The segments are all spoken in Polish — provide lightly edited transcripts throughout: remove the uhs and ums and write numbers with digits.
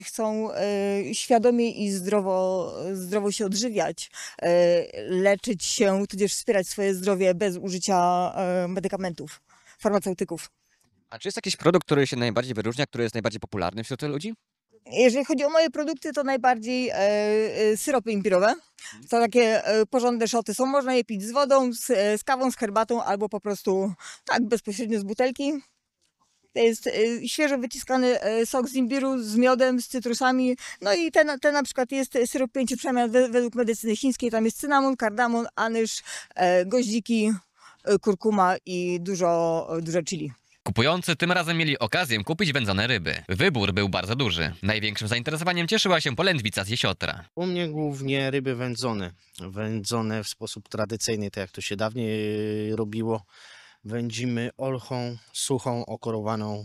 Chcą świadomie i zdrowo się odżywiać, leczyć się, tudzież wspierać swoje zdrowie bez użycia medykamentów, farmaceutyków. A czy jest jakiś produkt, który się najbardziej wyróżnia, który jest najbardziej popularny wśród ludzi? Jeżeli chodzi o moje produkty, to najbardziej syropy imbirowe. To takie porządne szoty są. Można je pić z wodą, z kawą, z herbatą albo po prostu tak bezpośrednio z butelki. To jest świeżo wyciskany sok z imbiru z miodem, z cytrusami. No i ten na przykład jest syrop 5 przemian według medycyny chińskiej. Tam jest cynamon, kardamon, anyż, goździki, kurkuma i dużo chili. Kupujący tym razem mieli okazję kupić wędzone ryby. Wybór był bardzo duży. Największym zainteresowaniem cieszyła się polędwica z jesiotra. U mnie głównie ryby wędzone. Wędzone w sposób tradycyjny, tak jak to się dawniej robiło. Wędzimy olchą, suchą, okorowaną.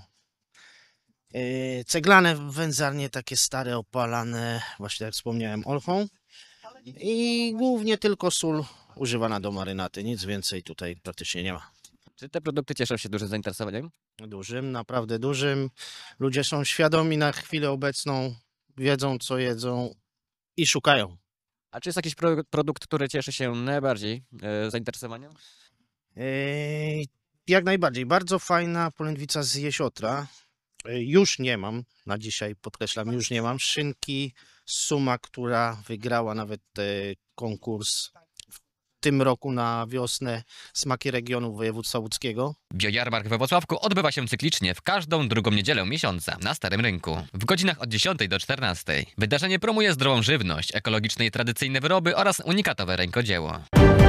Ceglane wędzarnie, takie stare, opalane, właśnie jak wspomniałem, olchą. I głównie tylko sól używana do marynaty. Nic więcej tutaj praktycznie nie ma. Czy te produkty cieszą się dużym zainteresowaniem? Dużym, naprawdę dużym. Ludzie są świadomi na chwilę obecną, wiedzą co jedzą i szukają. A czy jest jakiś produkt, który cieszy się najbardziej zainteresowaniem? Jak najbardziej. Bardzo fajna polędwica z jesiotra. Już nie mam, na dzisiaj podkreślam, już nie mam. Szynki z Suma, która wygrała nawet konkurs w tym roku na wiosnę Smaki Regionu Województwa Łódzkiego. Biojarmark we Włocławku odbywa się cyklicznie w każdą drugą niedzielę miesiąca na Starym Rynku w godzinach od 10 do 14. Wydarzenie promuje zdrową żywność, ekologiczne i tradycyjne wyroby oraz unikatowe rękodzieło.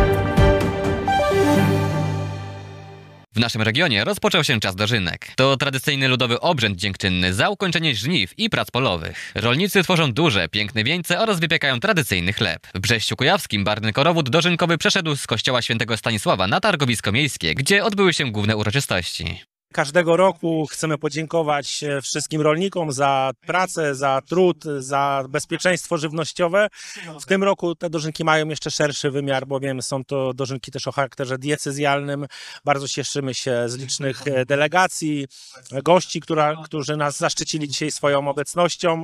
W naszym regionie rozpoczął się czas dożynek. To tradycyjny ludowy obrzęd dziękczynny za ukończenie żniw i prac polowych. Rolnicy tworzą duże, piękne wieńce oraz wypiekają tradycyjny chleb. W Brześciu Kujawskim barwny korowód dożynkowy przeszedł z kościoła świętego Stanisława na targowisko miejskie, gdzie odbyły się główne uroczystości. Każdego roku chcemy podziękować wszystkim rolnikom za pracę, za trud, za bezpieczeństwo żywnościowe. W tym roku te dożynki mają jeszcze szerszy wymiar, bowiem są to dożynki też o charakterze diecezjalnym. Bardzo cieszymy się z licznych delegacji, gości, którzy nas zaszczycili dzisiaj swoją obecnością.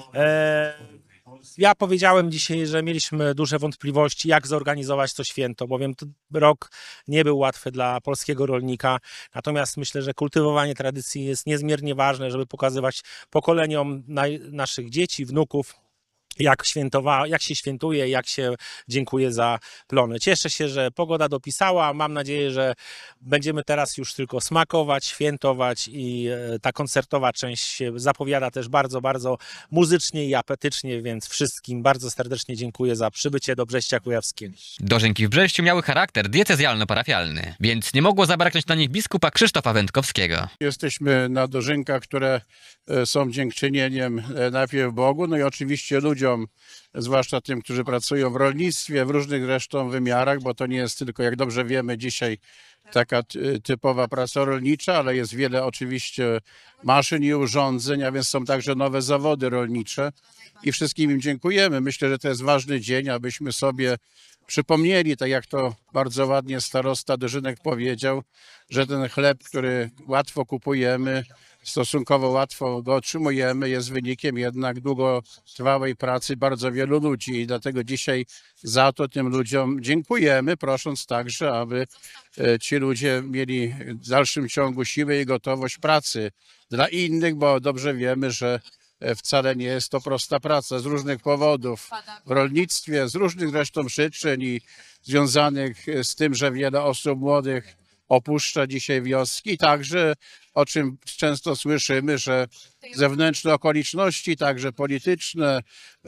Ja powiedziałem dzisiaj, że mieliśmy duże wątpliwości, jak zorganizować to święto, bowiem ten rok nie był łatwy dla polskiego rolnika. Natomiast myślę, że kultywowanie tradycji jest niezmiernie ważne, żeby pokazywać pokoleniom naszych dzieci, wnuków, jak się świętuje, jak się dziękuję za plony. Cieszę się, że pogoda dopisała. Mam nadzieję, że będziemy teraz już tylko smakować, świętować i ta koncertowa część się zapowiada też bardzo, bardzo muzycznie i apetycznie, więc wszystkim bardzo serdecznie dziękuję za przybycie do Brześcia Kujawskiego. Dożynki w Brześciu miały charakter diecezjalno-parafialny, więc nie mogło zabraknąć na nich biskupa Krzysztofa Wędkowskiego. Jesteśmy na dożynkach, które są dziękczynieniem najpierw Bogu, no i oczywiście ludziom, zwłaszcza tym, którzy pracują w rolnictwie, w różnych zresztą wymiarach, bo to nie jest tylko, jak dobrze wiemy, dzisiaj taka typowa praca rolnicza, ale jest wiele oczywiście maszyn i urządzeń, a więc są także nowe zawody rolnicze i wszystkim im dziękujemy. Myślę, że to jest ważny dzień, abyśmy sobie przypomnieli, tak jak to bardzo ładnie starosta Dożynek powiedział, że ten chleb, który łatwo kupujemy, stosunkowo łatwo go otrzymujemy, jest wynikiem jednak długotrwałej pracy bardzo wielu ludzi i dlatego dzisiaj za to tym ludziom dziękujemy, prosząc także, aby ci ludzie mieli w dalszym ciągu siłę i gotowość pracy dla innych, bo dobrze wiemy, że wcale nie jest to prosta praca z różnych powodów w rolnictwie, z różnych zresztą przyczyn i związanych z tym, że wiele osób młodych opuszcza dzisiaj wioski, także o czym często słyszymy, że zewnętrzne okoliczności, także polityczne,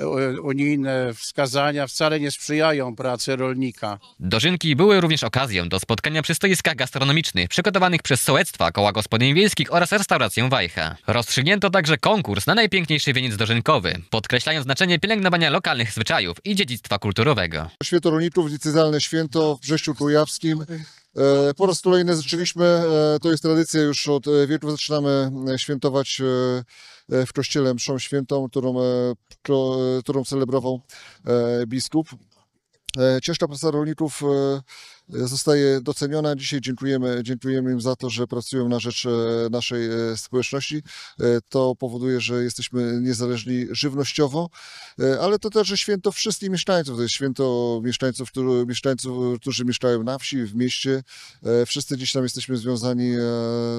unijne wskazania wcale nie sprzyjają pracy rolnika. Dożynki były również okazją do spotkania przy stoiskach gastronomicznych przygotowanych przez sołectwa, koła gospodyń wiejskich oraz restaurację Wajcha. Rozstrzygnięto także konkurs na najpiękniejszy wieniec dożynkowy, podkreślając znaczenie pielęgnowania lokalnych zwyczajów i dziedzictwa kulturowego. Święto rolników, diecezjalne święto w Brześciu Kujawskim. Po raz kolejny zaczęliśmy, to jest tradycja, już od wieków zaczynamy świętować w kościele mszą świętą, którą celebrował biskup. Ciężka praca rolników zostaje doceniona. Dzisiaj dziękujemy im za to, że pracują na rzecz naszej społeczności. To powoduje, że jesteśmy niezależni żywnościowo, ale to też święto wszystkich mieszkańców. To jest święto mieszkańców, którzy mieszkają na wsi, w mieście. Wszyscy dziś tam jesteśmy związani